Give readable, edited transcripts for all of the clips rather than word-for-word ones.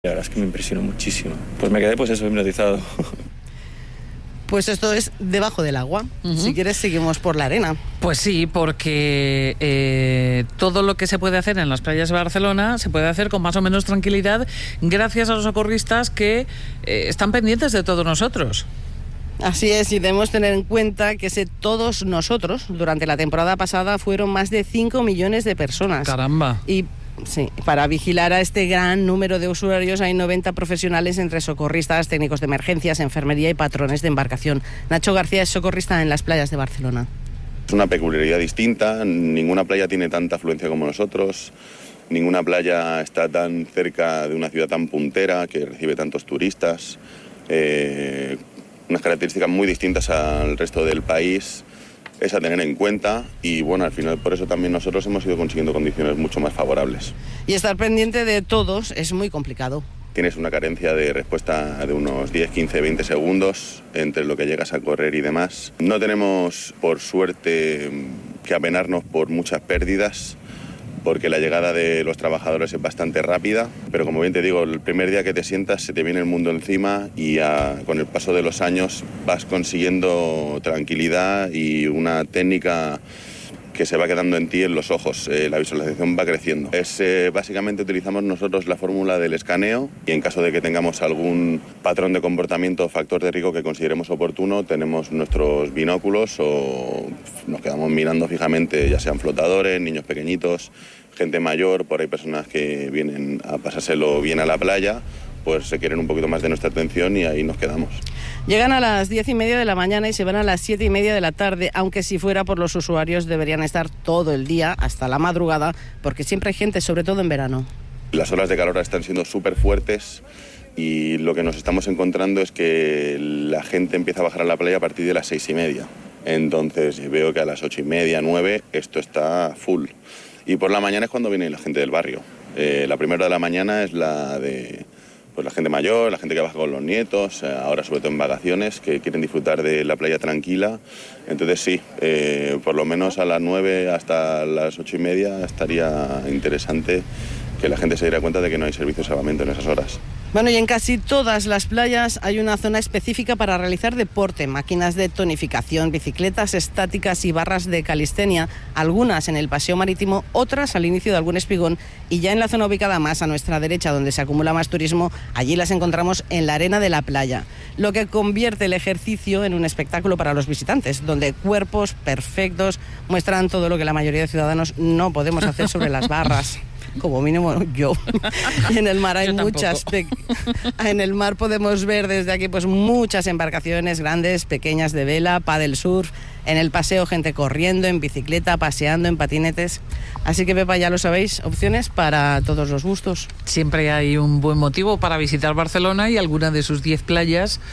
La verdad es que me impresionó muchísimo. Pues me quedé hipnotizado. Pues esto es debajo del agua. Si quieres seguimos por la arena. Pues sí, porque todo lo que se puede hacer en las playas de Barcelona se puede hacer con más o menos tranquilidad gracias a los socorristas que están pendientes de todos nosotros. Así es, y debemos tener en cuenta que todos nosotros, durante la temporada pasada, fueron más de 5 millones de personas. ¡Caramba! Y sí, para vigilar a este gran número de usuarios hay 90 profesionales entre socorristas, técnicos de emergencias, enfermería y patrones de embarcación. Nacho García es socorrista en las playas de Barcelona. Es una peculiaridad distinta, ninguna playa tiene tanta afluencia como nosotros, ninguna playa está tan cerca de una ciudad tan puntera que recibe tantos turistas, unas características muy distintas al resto del país. Es a tener en cuenta y bueno, al final por eso también nosotros hemos ido consiguiendo condiciones mucho más favorables. Y estar pendiente de todos es muy complicado. Tienes una carencia de respuesta de unos 10, 15, 20 segundos entre lo que llegas a correr y demás. No tenemos, por suerte, que apenarnos por muchas pérdidas, porque la llegada de los trabajadores es bastante rápida, pero como bien te digo, el primer día que te sientas se te viene el mundo encima y con el paso de los años vas consiguiendo tranquilidad y una técnica que se va quedando en ti, en los ojos. La visualización va creciendo. Básicamente utilizamos nosotros la fórmula del escaneo y en caso de que tengamos algún patrón de comportamiento o factor de riesgo que consideremos oportuno, tenemos nuestros binóculos o nos quedamos mirando fijamente, ya sean flotadores, niños pequeñitos, gente mayor, por ahí personas que vienen a pasárselo bien a la playa, pues se quieren un poquito más de nuestra atención y ahí nos quedamos. Llegan a las 10:30 de la mañana y se van a las 7:30 de la tarde, aunque si fuera por los usuarios deberían estar todo el día, hasta la madrugada, porque siempre hay gente, sobre todo en verano. Las olas de calor están siendo súper fuertes y lo que nos estamos encontrando es que la gente empieza a bajar a la playa a partir de las 6:30. Entonces veo que a las 8:30, 9 esto está full. Y por la mañana es cuando viene la gente del barrio. La primera de la mañana es la de la gente mayor, la gente que baja con los nietos, ahora sobre todo en vacaciones, que quieren disfrutar de la playa tranquila. Entonces sí, por lo menos a las 9 hasta las 8:30 estaría interesante que la gente se diera cuenta de que no hay servicio de salvamento en esas horas. Bueno, y en casi todas las playas hay una zona específica para realizar deporte, máquinas de tonificación, bicicletas estáticas y barras de calistenia, algunas en el paseo marítimo, otras al inicio de algún espigón, y ya en la zona ubicada más a nuestra derecha, donde se acumula más turismo, allí las encontramos en la arena de la playa, lo que convierte el ejercicio en un espectáculo para los visitantes, donde cuerpos perfectos muestran todo lo que la mayoría de ciudadanos no podemos hacer sobre las barras. Como mínimo yo. Y en el mar hay muchas. En el mar podemos ver desde aquí pues muchas embarcaciones grandes, pequeñas de vela, paddle surf. En el paseo gente corriendo, en bicicleta, paseando, en patinetes. Así que Pepa, ya lo sabéis, opciones para todos los gustos. Siempre hay un buen motivo para visitar Barcelona y alguna de sus 10 playas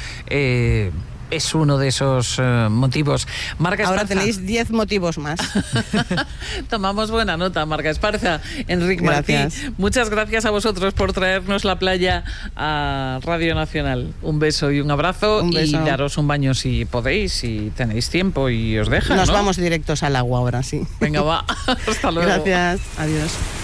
es uno de esos motivos. Marga Esparza. Ahora tenéis 10 motivos más. Tomamos buena nota, Marga Esparza. Enric Martí, muchas gracias a vosotros por traernos la playa a Radio Nacional. Un beso y un abrazo. Y daros un baño si podéis, si tenéis tiempo y os dejan. Nos vamos directos al agua ahora, sí. Venga, va. Hasta luego. Gracias. Adiós.